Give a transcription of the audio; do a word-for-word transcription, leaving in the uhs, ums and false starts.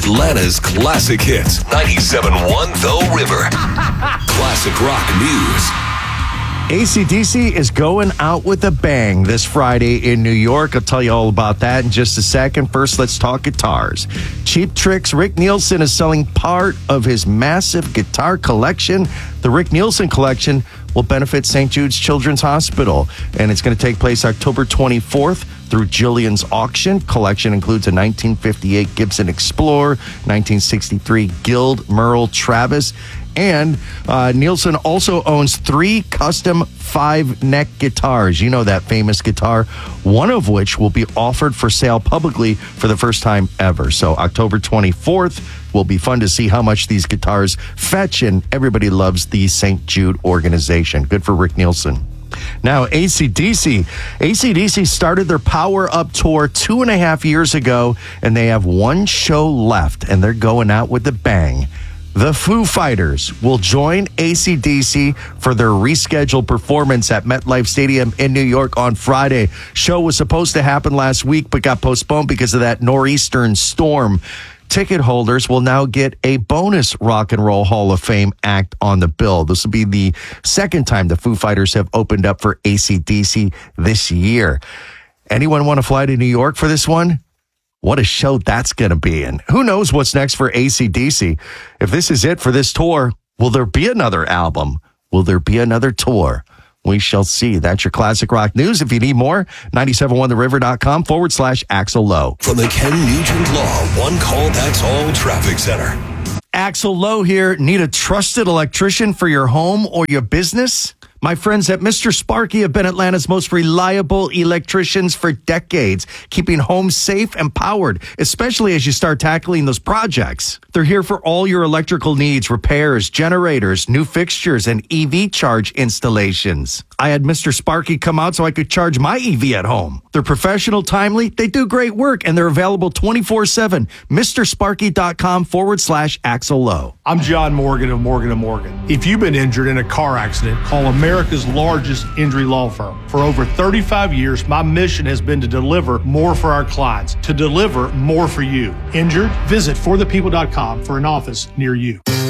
Atlanta's classic hits. ninety-seven point one The River. Classic rock news. A C D C is going out with a bang this Friday in New York. I'll tell you all about that in just a second. First, let's talk guitars. Cheap Trick's Rick Nielsen is selling part of his massive guitar collection. The Rick Nielsen collection will benefit Saint Jude's Children's Hospital, and it's going to take place October twenty-fourth through Jillian's auction. Collection includes a nineteen fifty-eight Gibson Explorer, nineteen sixty-three Guild Merle Travis, and uh, Nielsen also owns three custom five-neck guitars. You know that famous guitar, one of which will be offered for sale publicly for the first time ever. So October twenty-fourth will be fun to see how much these guitars fetch, and everybody loves the Saint Jude organization. Good for Rick Nielsen. Now, A C D C. A C D C started their Power Up Tour two and a half years ago, and they have one show left, and they're going out with a bang. The Foo Fighters will join A C D C for their rescheduled performance at MetLife Stadium in New York on Friday. Show was supposed to happen last week, but got postponed because of that nor'eastern storm. Ticket holders will now get a bonus Rock and Roll Hall of Fame act on the bill. This will be the second time the Foo Fighters have opened up for A C D C this year. Anyone want to fly to New York for this one? What a show that's going to be. And who knows what's next for A C D C? If this is it for this tour, will there be another album? Will there be another tour? We shall see. That's your classic rock news. If you need more, ninety-seven one the river dot com forward slash Axel Lowe. From the Ken Nugent Law One Call That's All Traffic Center. Axel Lowe here. Need a trusted electrician for your home or your business? My friends at Mister Sparky have been Atlanta's most reliable electricians for decades, keeping homes safe and powered, especially as you start tackling those projects. They're here for all your electrical needs, repairs, generators, new fixtures, and E V charge installations. I had Mister Sparky come out so I could charge my E V at home. They're professional, timely, they do great work, and they're available twenty-four seven. MrSparky.com forward slash Axel Lowe. I'm John Morgan of Morgan and Morgan. If you've been injured in a car accident, call America's largest injury law firm. For over thirty-five years, my mission has been to deliver more for our clients, to deliver more for you. Injured? Visit for the people dot com for an office near you.